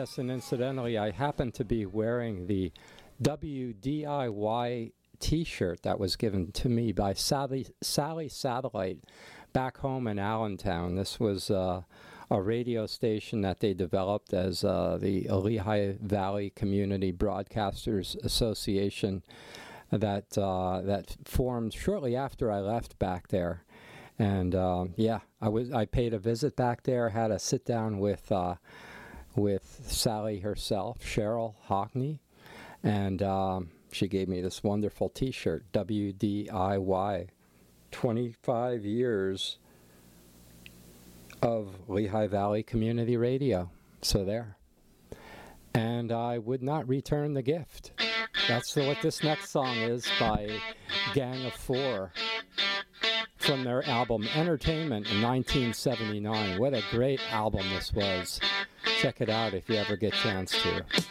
Yes, and incidentally, I happen to be wearing the WDIY T-shirt that was given to me by Sally Satellite back home in Allentown. This was a radio station that they developed as the Lehigh Valley Community Broadcasters Association that formed shortly after I left back there. And I paid a visit back there, had a sit down with Sally herself, Cheryl Hockney, and she gave me this wonderful T-shirt, WDIY, 25 years of Lehigh Valley Community Radio. So there. And I would not return the gift. That's what this next song is by Gang of Four from their album Entertainment in 1979. What a great album this was. Check it out if you ever get a chance to.